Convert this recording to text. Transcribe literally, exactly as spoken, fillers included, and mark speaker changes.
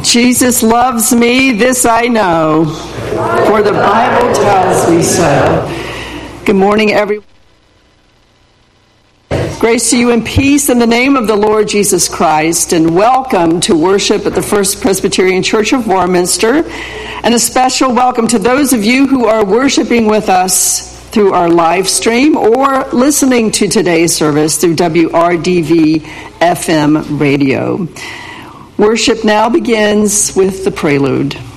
Speaker 1: Jesus loves me, this I know, for the Bible tells me so. Good morning, everyone. Grace to you and peace in the name of the Lord Jesus Christ, and welcome to worship at the First Presbyterian Church of Warminster, and a special welcome to those of you who are worshiping with us through our live stream or listening to today's service through W R D V F M radio. Worship now begins with the prelude.